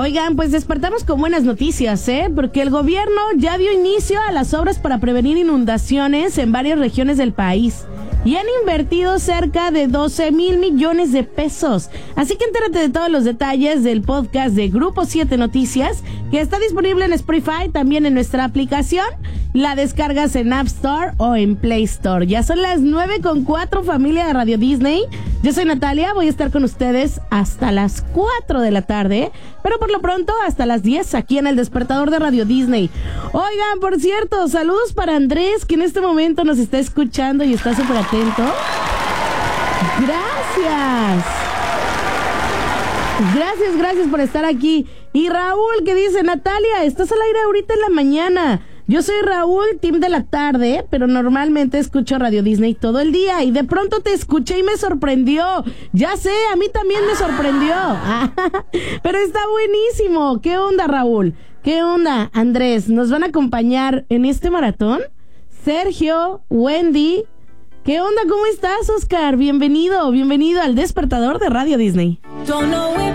Oigan, pues despertamos con buenas noticias, porque el gobierno ya dio inicio a las obras para prevenir inundaciones en varias regiones del país. Y han invertido cerca de 12,000 millones de pesos. Así que entérate de todos los detalles del podcast de Grupo 7 Noticias, que está disponible en Spotify, también en nuestra aplicación. La descargas en App Store o en Play Store. Ya son las 9:04, familia de Radio Disney. Yo soy Natalia, voy a estar con ustedes hasta las 4 de la tarde, pero por lo pronto hasta las 10 aquí en El Despertador de Radio Disney. Oigan, por cierto, saludos para Andrés, que en este momento nos está escuchando y está súper atento. Gracias por estar aquí. Y Raúl, que dice: Natalia, estás al aire ahorita en la mañana. Yo soy Raúl, team de la tarde, pero normalmente escucho Radio Disney todo el día y de pronto te escuché y me sorprendió. Ya sé, a mí también me sorprendió. Pero está buenísimo. ¿Qué onda, Raúl? ¿Qué onda, Andrés? ¿Nos van a acompañar en este maratón? Sergio, Wendy. ¿Qué onda? ¿Cómo estás, Oscar? Bienvenido al Despertador de Radio Disney.